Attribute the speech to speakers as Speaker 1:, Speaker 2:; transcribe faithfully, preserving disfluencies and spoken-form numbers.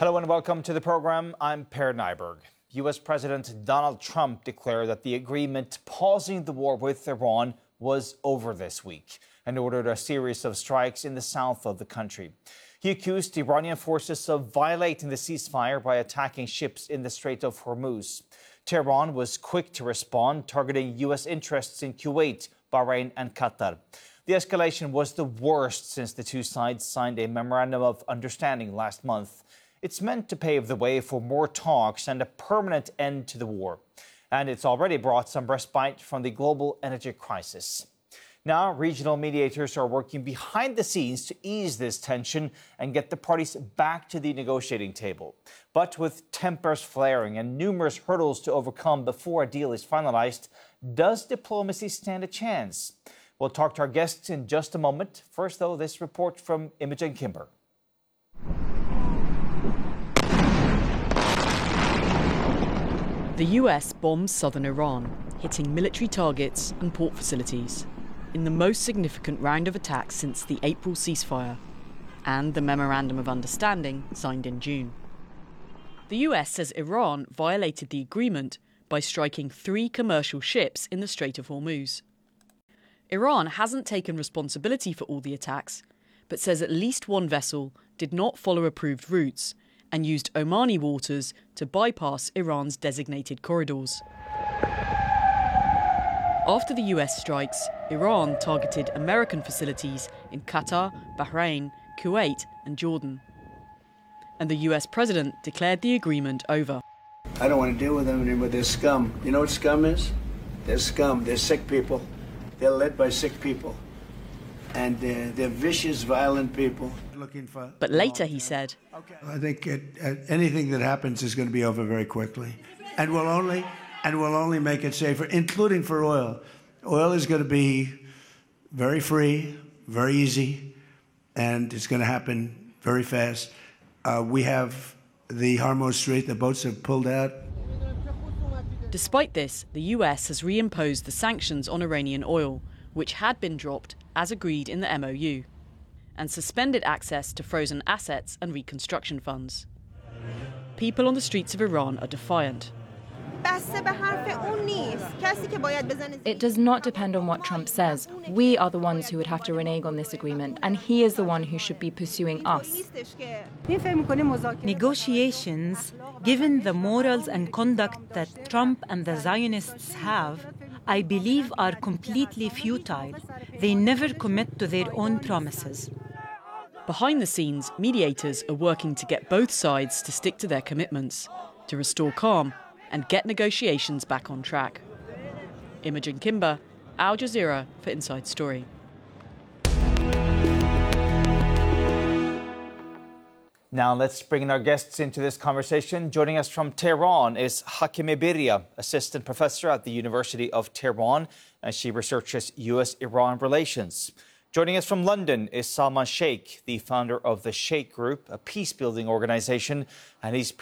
Speaker 1: Hello and welcome to the program. I'm Per Nyberg. U S President Donald Trump declared that the agreement pausing the war with Iran was over this week and ordered a series of strikes in the south of the country. He accused Iranian forces of violating the ceasefire by attacking ships in the Strait of Hormuz. Tehran was quick to respond, targeting U S interests in Kuwait, Bahrain and Qatar. The escalation was the worst since the two sides signed a memorandum of understanding last month. It's meant to pave the way for more talks and a permanent end to the war. And it's already brought some respite from the global energy crisis. Now, regional mediators are working behind the scenes to ease this tension and get the parties back to the negotiating table. But with tempers flaring and numerous hurdles to overcome before a deal is finalized, does diplomacy stand a chance? We'll talk to our guests in just a moment. First, though, this report from Imogen Kimber.
Speaker 2: The U S bombs southern Iran, hitting military targets and port facilities, in the most significant round of attacks since the April ceasefire and the Memorandum of Understanding signed in June. The U S says Iran violated the agreement by striking three commercial ships in the Strait of Hormuz. Iran hasn't taken responsibility for all the attacks, but says at least one vessel did not follow approved routes and used Omani waters to bypass Iran's designated corridors. After the U S strikes, Iran targeted American facilities in Qatar, Bahrain, Kuwait and Jordan. And the U S president declared the agreement over.
Speaker 3: I don't want to deal with them anymore. They're scum. You know what scum is? They're scum. They're sick people. They're led by sick people. And they're, they're vicious, violent people. Looking for
Speaker 2: but later he said,
Speaker 3: I think it, uh, anything that happens is going to be over very quickly. And we'll only, and we'll only make it safer, including for oil. Oil is going to be very free, very easy, and it's going to happen very fast. Uh, we have the Hormuz Strait, the boats have pulled out.
Speaker 2: Despite this, the U S has reimposed the sanctions on Iranian oil, which had been dropped as agreed in the M O U, and suspended access to frozen assets and reconstruction funds. People on the streets of Iran are defiant.
Speaker 4: It does not depend on what Trump says. We are the ones who would have to renege on this agreement, and he is the one who should be pursuing us.
Speaker 5: Negotiations, given the morals and conduct that Trump and the Zionists have, I believe are completely futile. They never commit to their own promises.
Speaker 2: Behind the scenes, mediators are working to get both sides to stick to their commitments, to restore calm and get negotiations back on track. Imogen Kimber, Al Jazeera for Inside Story.
Speaker 1: Now let's bring in our guests into this conversation. Joining us from Tehran is Hakime Birya, assistant professor at the University of Tehran, and she researches U S Iran relations. Joining us from London is Salman Sheikh, the founder of the Sheikh Group, a peace-building organization, and he's